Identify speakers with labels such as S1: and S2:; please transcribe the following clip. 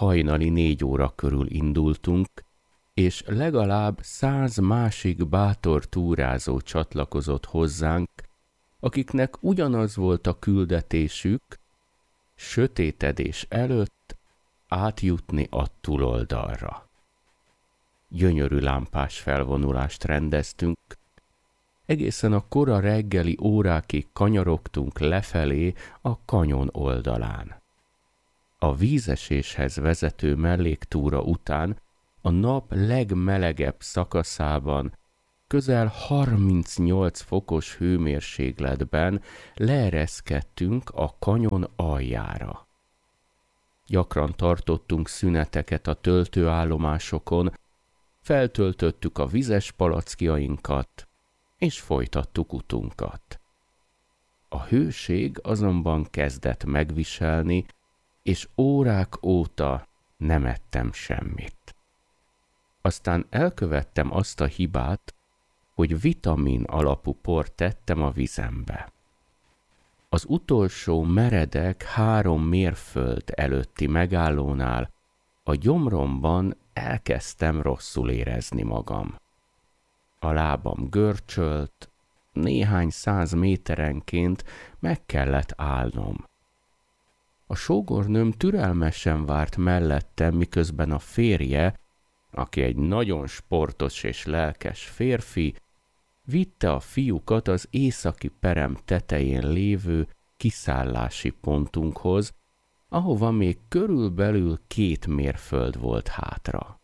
S1: hajnali 4 óra körül indultunk, és legalább 100 másik bátor túrázó csatlakozott hozzánk, akiknek ugyanaz volt a küldetésük, sötétedés előtt átjutni a túloldalra. Gyönyörű lámpás felvonulást rendeztünk, egészen a kora reggeli órákig kanyarogtunk lefelé a kanyon oldalán. A vízeséshez vezető melléktúra után a nap legmelegebb szakaszában közel 38 fokos hőmérsékletben leereszkedtünk a kanyon aljára. Gyakran tartottunk szüneteket a töltőállomásokon, feltöltöttük a vizes palackjainkat, és folytattuk utunkat. A hőség azonban kezdett megviselni, és órák óta nem ettem semmit. Aztán elkövettem azt a hibát, hogy vitamin alapú port tettem a vizembe. Az utolsó meredek 3 mérföld előtti megállónál a gyomromban elkezdtem rosszul érezni magam. A lábam görcsölt, néhány 100 méterenként meg kellett állnom. A sógornőm türelmesen várt mellettem, miközben a férje, aki egy nagyon sportos és lelkes férfi, vitte a fiúkat az északi perem tetején lévő kiszállási pontunkhoz, ahova még körülbelül 2 mérföld volt hátra.